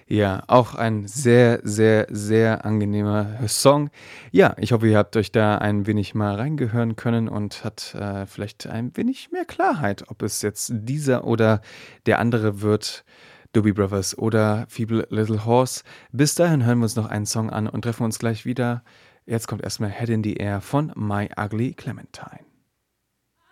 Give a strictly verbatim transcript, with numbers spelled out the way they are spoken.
Ja, auch ein sehr, sehr, sehr angenehmer Song. Ja, ich hoffe, ihr habt euch da ein wenig mal reingehören können und hat, äh, vielleicht ein wenig mehr Klarheit, ob es jetzt dieser oder der andere wird, Doobie Brothers oder Feeble Little Horse. Bis dahin hören wir uns noch einen Song an und treffen uns gleich wieder. Jetzt kommt erst mal „Head in the Air“ von My Ugly Clementine.